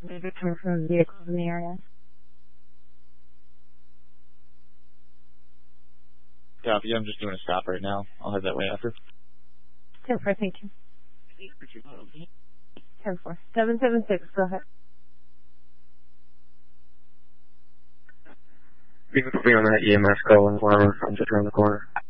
Maybe coming from vehicles in the area. Copy, I'm just doing a stop right now. I'll head that way after. 10-4, thank you. 10-4. 776, go ahead. You can put me on that EMS call and I'm just around the corner.